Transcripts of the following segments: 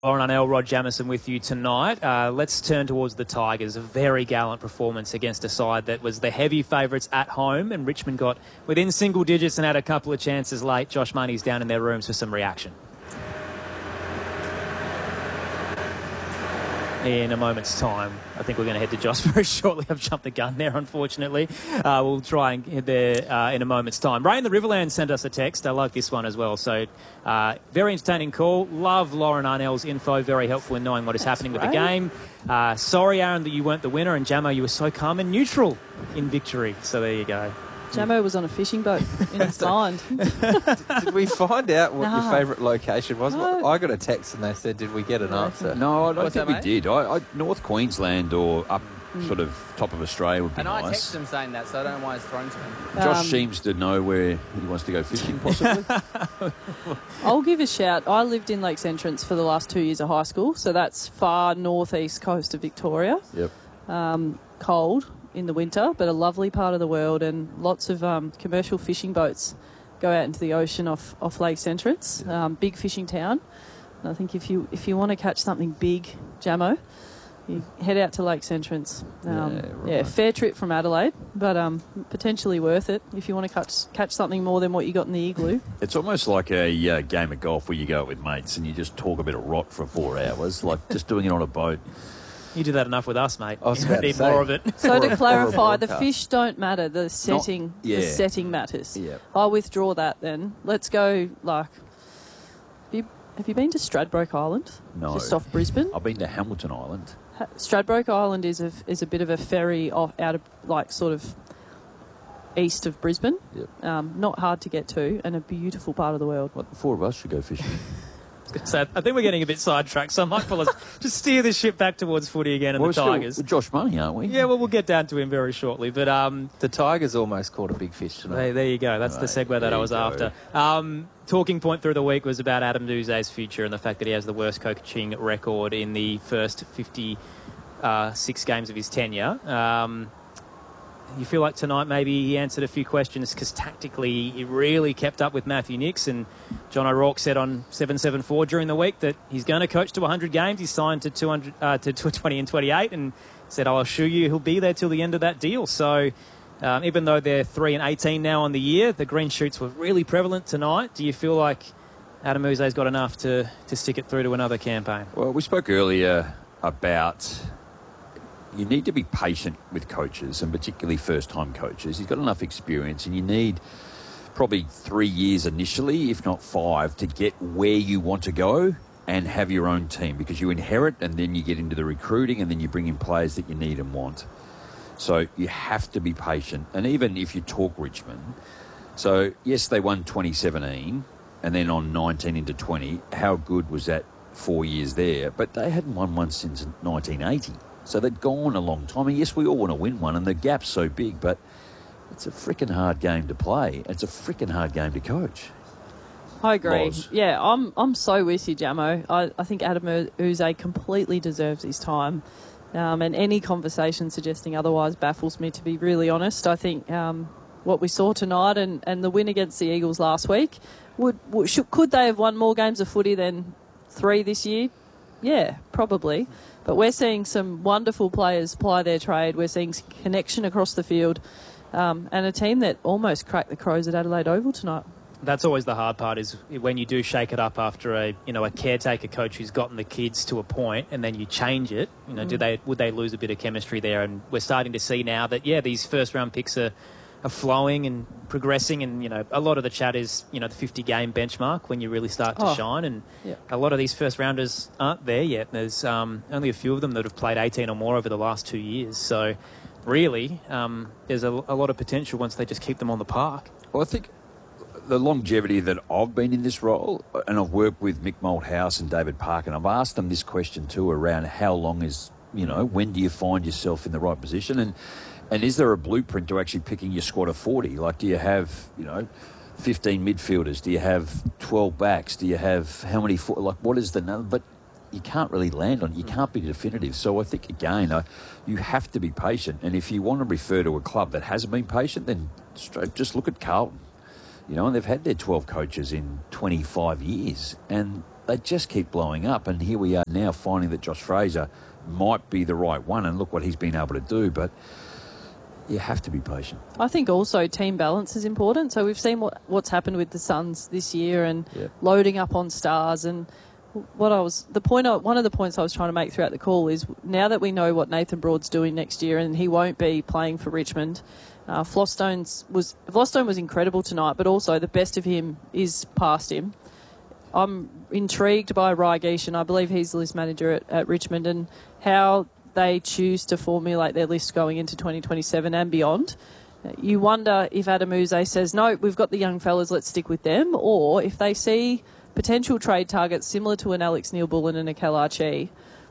Lauren Arnell, Rod Jamieson with you tonight. Let's turn towards the Tigers. A very gallant performance against a side that was the heavy favourites at home, and Richmond got within single digits and had a couple of chances late. Josh Money's down in their rooms for some reaction. In a moment's time. I think we're going to head to Josh very shortly. I've jumped the gun there, unfortunately. We'll try and head there in a moment's time. Ray in the Riverland sent us a text. I like this one as well. So, very entertaining call. Love Lauren Arnell's info. Very helpful in knowing what is happening with the game. Sorry, Aaron, that you weren't the winner. And Jamo, you were so calm and neutral in victory. So there you go. Jamo was on a fishing boat in his mind. Did we find out what your favourite location was? No. I got a text and they said, did we get an answer? No, I don't What's think that, we mate? did. North Queensland or up sort of top of Australia would be And I nice. texted him saying that, so I don't know why it's thrown to him. Josh seems to know where he wants to go fishing, possibly. I'll give a shout. I lived in Lakes Entrance for the last 2 years of high school, so that's far northeast coast of Victoria. Yep. Cold in the winter, but a lovely part of the world, and lots of commercial fishing boats go out into the ocean off Lakes Entrance. Big fishing town. And I think if you want to catch something big, Jamo, you head out to Lakes Entrance. Fair trip from Adelaide, but potentially worth it if you want to catch something more than what you got in the Igloo. It's almost like a game of golf where you go out with mates and you just talk a bit of rot for 4 hours, like just doing it on a boat. You do that enough with us, mate. I was You about to need say. more of it. So to clarify, the broadcast. fish don't matter. The setting, the setting matters. Yeah. I'll withdraw that then. Let's go. Have you been to Stradbroke Island? No. Just off Brisbane. I've been to Hamilton Island. Stradbroke Island is a bit of a ferry out of sort of east of Brisbane. Yep. Not hard to get to, and a beautiful part of the world. What, the 4 of us should go fishing. So I think we're getting a bit sidetracked, so I might just steer this ship back towards footy again and We're the still Tigers. with Josh Money, aren't we? Yeah, well, we'll get down to him very shortly. But The Tigers almost caught a big fish tonight. there you go. That's the segue that there I you was go. after. Talking point through the week was about Adam Duze's future and the fact that he has the worst coaching record in the first 56 games of his tenure. You feel like tonight maybe he answered a few questions because tactically he really kept up with Matthew Nicks, and John O'Rourke said on 774 during the week that he's going to coach to 100 games. He's signed to 20 and 28 and said, I'll assure you he'll be there till the end of that deal. So even though they're 3 and 18 now on the year, the green shoots were really prevalent tonight. Do you feel like Adam Uze's got enough to stick it through to another campaign? Well, we spoke earlier about you need to be patient with coaches, and particularly first-time coaches. He's got enough experience, and you need probably 3 years initially, if not 5, to get where you want to go and have your own team, because you inherit and then you get into the recruiting and then you bring in players that you need and want. So you have to be patient. And even if you talk Richmond, so yes, they won 2017 and then on 19 into 20, how good was that 4 years there? But they hadn't won one since 1980. So they'd gone a long time. And yes, we all want to win one, and the gap's so big, but it's a freaking hard game to play. It's a freaking hard game to coach. I agree. Loz. Yeah, I'm so with you, Jamo. I think Adam Uze completely deserves his time. And any conversation suggesting otherwise baffles me, to be really honest. I think what we saw tonight and the win against the Eagles last week, could they have won more games of footy than 3 this year? Yeah, probably. But we're seeing some wonderful players ply their trade. We're seeing connection across the field, and a team that almost cracked the Crows at Adelaide Oval tonight. That's always the hard part, is when you do shake it up after a caretaker coach who's gotten the kids to a point, and then you change it. Would they lose a bit of chemistry there? And we're starting to see now that these first round picks are flowing and progressing, and a lot of the chat is the 50 game benchmark when you really start to shine, and a lot of these first rounders aren't there yet. There's only a few of them that have played 18 or more over the last 2 years, so really there's a lot of potential once they just keep them on the park. Well, I think the longevity that I've been in this role, and I've worked with Mick Malthouse and David Parker, and I've asked them this question too around how long is, when do you find yourself in the right position, and is there a blueprint to actually picking your squad of 40? Like, do you have, 15 midfielders? Do you have 12 backs? Do you have how many? What is the number? But you can't really land on it. You can't be definitive. So I think, again, you have to be patient. And if you want to refer to a club that hasn't been patient, then just look at Carlton. And they've had their 12 coaches in 25 years. And they just keep blowing up. And here we are now finding that Josh Fraser might be the right one. And look what he's been able to do. But you have to be patient. I think also team balance is important. So we've seen what's happened with the Suns this year and loading up on stars. And one of the points I was trying to make throughout the call is now that we know what Nathan Broad's doing next year and he won't be playing for Richmond, Vlostone was incredible tonight, but also the best of him is past him. I'm intrigued by Raigesh, and I believe he's the list manager at Richmond, and how they choose to formulate their list going into 2027 and beyond. You wonder if Adam Yze says, no, we've got the young fellas, let's stick with them, or if they see potential trade targets similar to an Alex Neil-Bullen and a Kel Archie,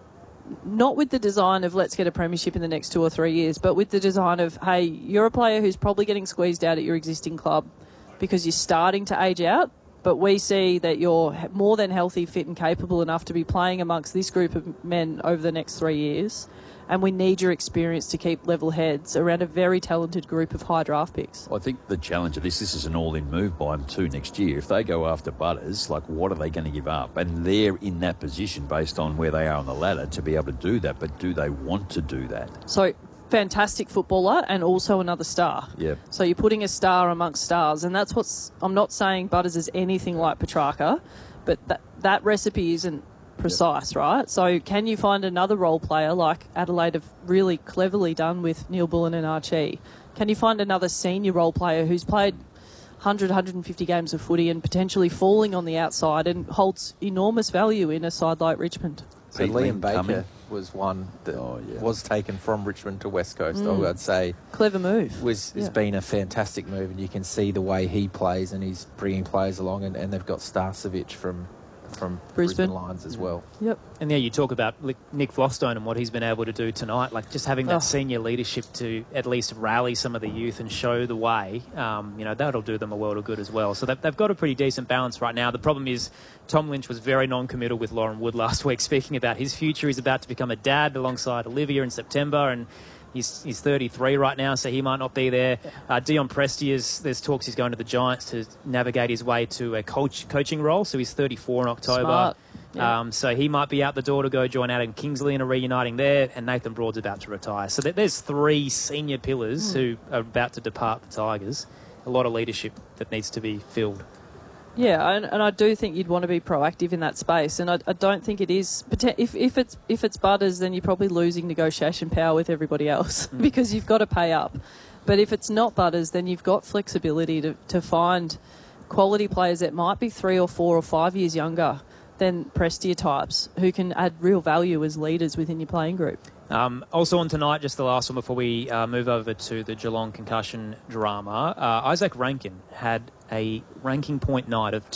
not with the design of let's get a premiership in the next 2 or 3 years, but with the design of, hey, you're a player who's probably getting squeezed out at your existing club because you're starting to age out, but we see that you're more than healthy, fit and capable enough to be playing amongst this group of men over the next 3 years. And we need your experience to keep level heads around a very talented group of high draft picks. I think the challenge of this is an all-in move by them too next year. If they go after Butters, like what are they going to give up? And they're in that position based on where they are on the ladder to be able to do that. But do they want to do that? So, fantastic footballer and also another star. Yeah. So you're putting a star amongst stars, and that's what's... I'm not saying Butters is anything like Petrarca, but that recipe isn't precise, right? So can you find another role player like Adelaide have really cleverly done with Neil-Bullen and Archie? Can you find another senior role player who's played 100, 150 games of footy and potentially falling on the outside and holds enormous value in a side like Richmond? So Liam Baker was one that was taken from Richmond to West Coast. I'd say clever move. It's been a fantastic move, and you can see the way he plays, and he's bringing players along, and they've got Starcevic from Brisbane Lions as well. Yep. And you talk about Nick Vlostone and what he's been able to do tonight, like just having that senior leadership to at least rally some of the youth and show the way, that'll do them a world of good as well. So they've got a pretty decent balance right now. The problem is Tom Lynch was very non-committal with Lauren Wood last week, speaking about his future. He's about to become a dad alongside Olivia in September, and He's 33 right now, so he might not be there. Dion Presti, there's talks he's going to the Giants to navigate his way to a coaching role, so he's 34 in October. Smart. Yeah. So he might be out the door to go join Adam Kingsley in a reuniting there, and Nathan Broad's about to retire. So there's 3 senior pillars who are about to depart the Tigers. A lot of leadership that needs to be filled. Yeah, and I do think you'd want to be proactive in that space, and I don't think it is. If it's Butters, then you're probably losing negotiation power with everybody else because you've got to pay up. But if it's not Butters, then you've got flexibility to find quality players that might be 3 or 4 or 5 years younger than Prestia types who can add real value as leaders within your playing group. Also on tonight, just the last one before we move over to the Geelong concussion drama, Isaac Rankin had a ranking point night of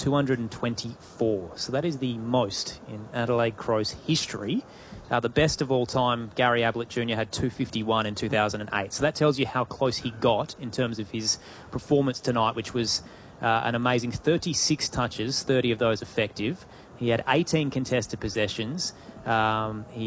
224. So that is the most in Adelaide Crows history. The best of all time, Gary Ablett Jr. had 251 in 2008. So that tells you how close he got in terms of his performance tonight, which was an amazing 36 touches, 30 of those effective. He had 18 contested possessions. He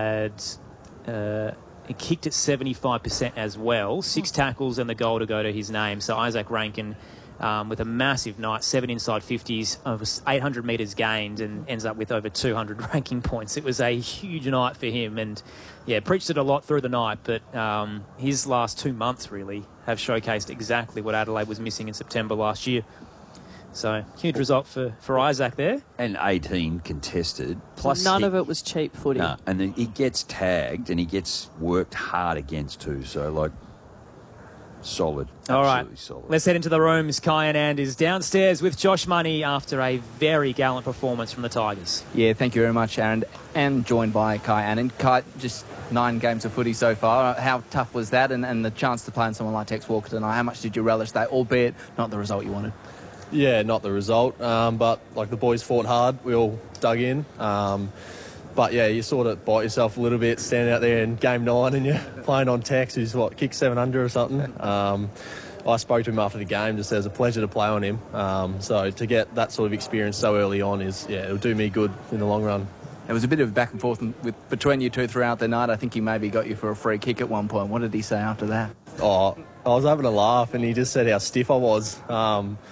kicked at 75% as well. 6 tackles and the goal to go to his name. So Isaac Rankin with a massive night, 7 inside 50s, over 800 metres gained, and ends up with over 200 ranking points. It was a huge night for him, and preached it a lot through the night, but his last 2 months really have showcased exactly what Adelaide was missing in September last year. So, huge result for Isaac there. And 18 contested. Plus none of it was cheap footy. No, and then he gets tagged and he gets worked hard against too. So, solid. All right. Absolutely solid. Let's head into the rooms. Kai Anand is downstairs with Josh Money after a very gallant performance from the Tigers. Yeah, thank you very much, Aaron. And joined by Kai Anand. Kai, just 9 games of footy so far. How tough was that? And the chance to play on someone like Tex Walker tonight, how much did you relish that, albeit not the result you wanted? Yeah, not the result, but the boys fought hard. We all dug in. But yeah, you sort of bite yourself a little bit standing out there in game 9 and you're playing on Tex, who's kicked 700 or something. I spoke to him after the game, just as a pleasure to play on him. So to get that sort of experience so early on it'll do me good in the long run. There was a bit of back and forth between you two throughout the night. I think he maybe got you for a free kick at one point. What did he say after that? Oh, I was having a laugh and he just said how stiff I was.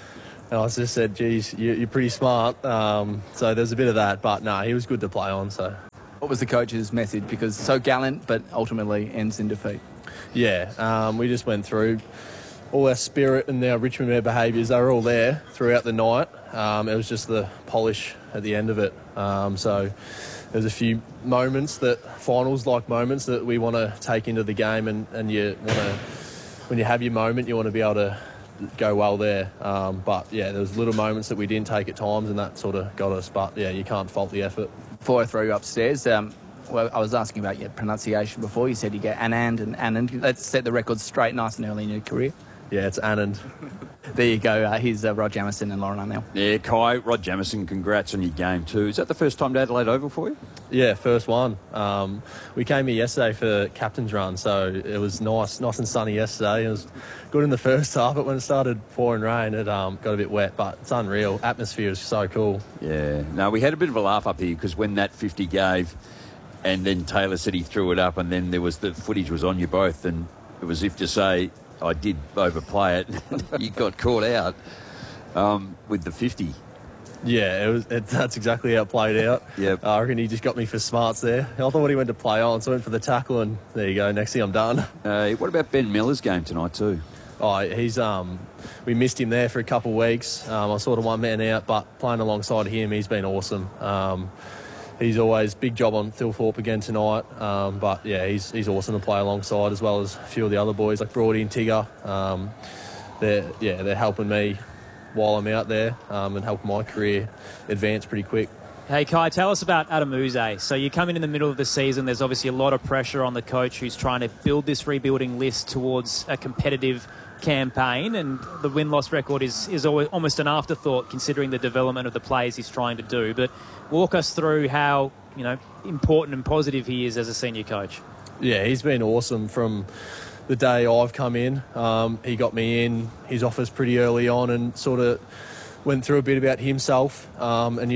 And I just said, geez, you're pretty smart. So there's a bit of that. But no, he was good to play on. So. What was the coach's message? Because so gallant, but ultimately ends in defeat. Yeah, we just went through all our spirit and our Richmond Bear behaviours. They were all there throughout the night. It was just the polish at the end of it. So there's a few moments finals-like moments that we want to take into the game, and you want to, when you have your moment, you want to be able to go well there. But yeah, there was little moments that we didn't take at times, and that sort of got us. But yeah, you can't fault the effort. Before I throw you upstairs, well, I was asking about your pronunciation before. You said you get Anand and Anand. Let's set the record straight nice and early in your career. Yeah, it's Anand. There you go. Here's Rod Jamieson and Lauren Arnell. Yeah, Kai, Rod Jamieson, congrats on your game too. Is that the first time to Adelaide Oval for you? Yeah, first one. We came here yesterday for captain's run, so it was nice and sunny yesterday. It was good in the first half, but when it started pouring rain, it got a bit wet, but it's unreal. Atmosphere is so cool. Yeah. No, we had a bit of a laugh up here because when that 50 gave and then Taylor said he threw it up and then there was the footage was on you both and it was as if to say, I did overplay it. You got caught out with the 50. Yeah, that's exactly how it played out. Yep. I reckon he just got me for smarts there. I thought he went to play on, so I went for the tackle, and there you go. Next thing I'm done. What about Ben Miller's game tonight too? Oh, he's we missed him there for a couple of weeks. I sort of one man out, but playing alongside him, he's been awesome. He's always big job on Thilthorpe again tonight. But yeah, he's awesome to play alongside, as well as a few of the other boys like Brody and Tigger. They're helping me while I'm out there and helping my career advance pretty quick. Hey, Kai, tell us about Adam Yze. So you come in the middle of the season. There's obviously a lot of pressure on the coach who's trying to build this rebuilding list towards a competitive campaign, and the win-loss record is almost an afterthought considering the development of the players he's trying to do. But walk us through how important and positive he is as a senior coach. Yeah, he's been awesome from the day I've come in. He got me in his office pretty early on and sort of went through a bit about himself. And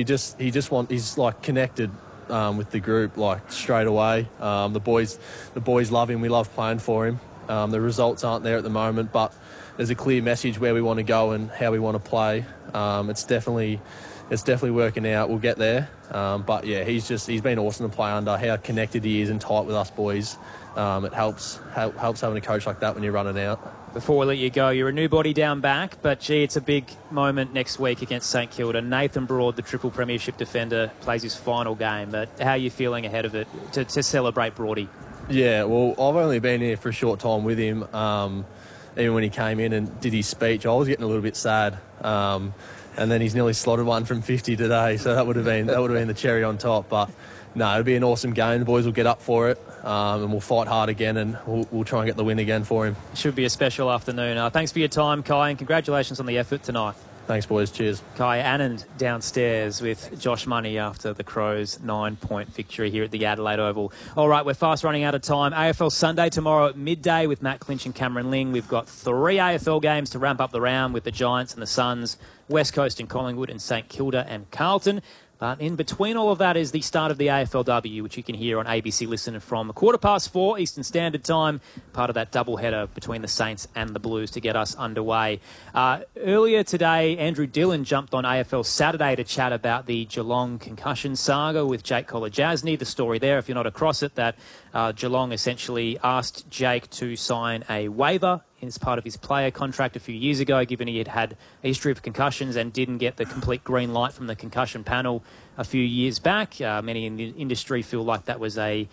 he's like connected with the group like straight away. The boys love him. We love playing for him. The results aren't there at the moment, but there's a clear message where we want to go and how we want to play. It's definitely working out. We'll get there. But yeah, he's been awesome to play under. How connected he is and tight with us boys. It helps having a coach like that when you're running out. Before we let you go, you're a new body down back, but gee, it's a big moment next week against St Kilda. Nathan Broad, the triple premiership defender, plays his final game. But how are you feeling ahead of it to celebrate Broady? Yeah, well, I've only been here for a short time with him. Even when he came in and did his speech, I was getting a little bit sad. And then he's nearly slotted one from 50 today, so that would have been the cherry on top. But no, it'll be an awesome game. The boys will get up for it, and we'll fight hard again, and we'll try and get the win again for him. Should be a special afternoon. Thanks for your time, Kai, and congratulations on the effort tonight. Thanks, boys. Cheers. Kai Anand downstairs with Josh Money after the Crows' 9-point victory here at the Adelaide Oval. All right, we're fast running out of time. AFL Sunday tomorrow at midday with Matt Clinch and Cameron Ling. We've got 3 AFL games to ramp up the round with the Giants and the Suns, West Coast and Collingwood, and St Kilda and Carlton. But in between all of that is the start of the AFLW, which you can hear on ABC Listen from 4:15 Eastern Standard Time, part of that doubleheader between the Saints and the Blues to get us underway. Earlier today, Andrew Dillon jumped on AFL Saturday to chat about the Geelong concussion saga with Jake Kolodjasny. The story there, if you're not across it, that Geelong essentially asked Jake to sign a waiver as part of his player contract a few years ago, given he had had a history of concussions and didn't get the complete green light from the concussion panel a few years back. Many in the industry feel like that was a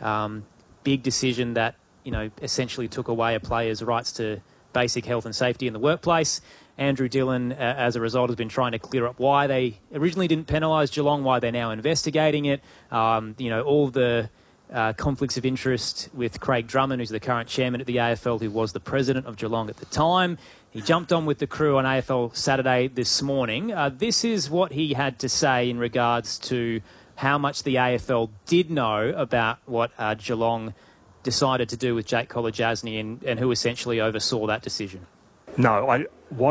big decision that, essentially took away a player's rights to basic health and safety in the workplace. Andrew Dillon, as a result, has been trying to clear up why they originally didn't penalise Geelong, why they're now investigating it. All the conflicts of interest with Craig Drummond, who's the current chairman at the AFL, who was the president of Geelong at the time. He jumped on with the crew on AFL Saturday this morning. This is what he had to say in regards to how much the AFL did know about what Geelong decided to do with Jake Kolodjasny and who essentially oversaw that decision. No,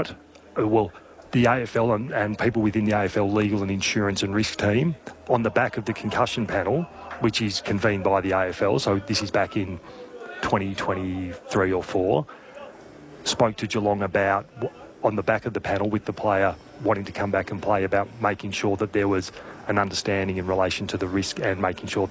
the AFL and people within the AFL legal and insurance and risk team, on the back of the concussion panel, which is convened by the AFL, so this is back in 2023 or 4, spoke to Geelong about on the back of the panel with the player wanting to come back and play about making sure that there was an understanding in relation to the risk and making sure